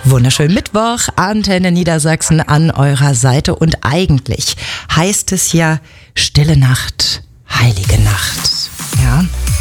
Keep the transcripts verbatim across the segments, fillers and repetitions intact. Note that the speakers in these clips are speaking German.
Wunderschönen Mittwoch, Antenne Niedersachsen an eurer Seite. Und eigentlich heißt es ja Stille Nacht, heilige Nacht. Ja.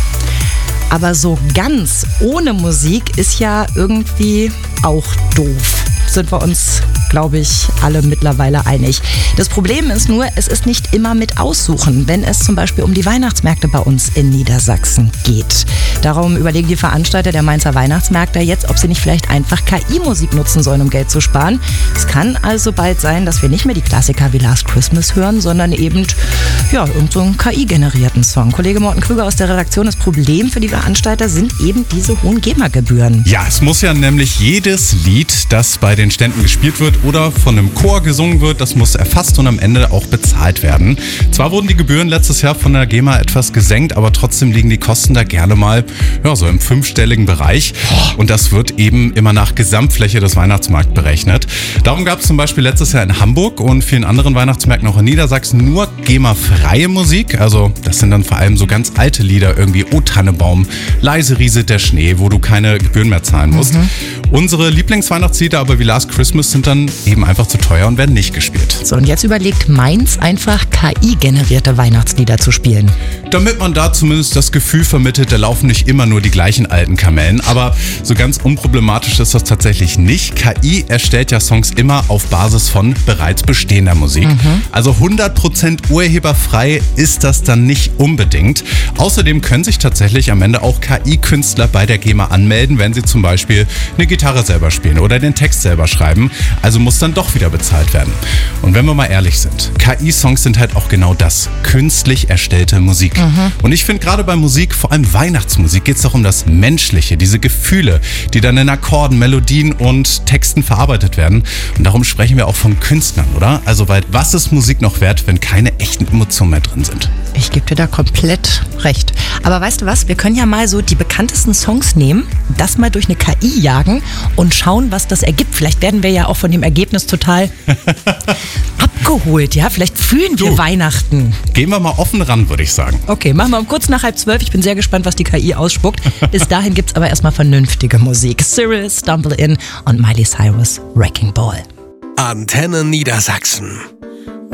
Aber so ganz ohne Musik ist ja irgendwie auch doof. Sind wir uns, glaube ich, alle mittlerweile einig. Das Problem ist nur, es ist nicht immer mit Aussuchen, wenn es zum Beispiel um die Weihnachtsmärkte bei uns in Niedersachsen geht. Darum überlegen die Veranstalter der Mainzer Weihnachtsmärkte jetzt, ob sie nicht vielleicht einfach K I-Musik nutzen sollen, um Geld zu sparen. Es kann also bald sein, dass wir nicht mehr die Klassiker wie Last Christmas hören, sondern eben ja, irgend so einen K I-generierten Song. Kollege Morten Krüger aus der Redaktion, das Problem für die Veranstalter sind eben diese hohen GEMA-Gebühren. Ja, es muss ja nämlich jedes Lied, das bei den Ständen gespielt wird oder von einem Chor gesungen wird, das muss erfasst und am Ende auch bezahlt werden. Zwar wurden die Gebühren letztes Jahr von der GEMA etwas gesenkt, aber trotzdem liegen die Kosten da gerne mal ja, so im fünfstelligen Bereich. Und das wird eben immer nach Gesamtfläche des Weihnachtsmarkts berechnet. Darum gab es zum Beispiel letztes Jahr in Hamburg und vielen anderen Weihnachtsmärkten auch in Niedersachsen nur GEMA-freie Musik. Also das sind dann vor allem so ganz alte Lieder, irgendwie O Tannebaum, Leise rieselt der Schnee, wo du keine Gebühren mehr zahlen musst. Mhm. Unsere Lieblingsweihnachtslieder aber wie Last Christmas sind dann eben einfach zu teuer und werden nicht gespielt. So, und jetzt überlegt Mainz einfach K I-generierte Weihnachtslieder zu spielen. Damit man da zumindest das Gefühl vermittelt, da laufen nicht immer nur die gleichen alten Kamellen. Aber so ganz unproblematisch ist das tatsächlich nicht. K I erstellt ja Songs immer auf Basis von bereits bestehender Musik. Mhm. Also hundert Prozent urheberfrei ist das dann nicht unbedingt. Außerdem können sich tatsächlich am Ende auch K I-Künstler bei der GEMA anmelden, wenn sie zum Beispiel eine Gitarre selber spielen oder den Text selber schreiben. Also muss dann doch wieder bezahlt werden. Und wenn wir mal ehrlich sind, K I-Songs sind halt auch genau das, künstlich erstellte Musik. Mhm. Und ich finde gerade bei Musik, vor allem Weihnachtsmusik, geht es doch um das Menschliche, diese Gefühle, die dann in Akkorden, Melodien und Texten verarbeitet werden. Und darum sprechen wir auch von Künstlern, oder? Also weil was ist Musik noch wert, wenn keine echten Emotionen mehr drin sind? Ich gebe dir da komplett recht. Aber weißt du was, wir können ja mal so die bekanntesten Songs nehmen, das mal durch eine K I jagen und schauen, was das ergibt. Vielleicht werden wir ja auch von dem Ergebnis total abgeholt, ja? Vielleicht fühlen wir du, Weihnachten. Gehen wir mal offen ran, würde ich sagen. Okay, machen wir um kurz nach halb zwölf. Ich bin sehr gespannt, was die K I ausspuckt. Bis dahin gibt's aber erstmal vernünftige Musik. Cyril, Stumble In und Miley Cyrus, Wrecking Ball. Antenne Niedersachsen.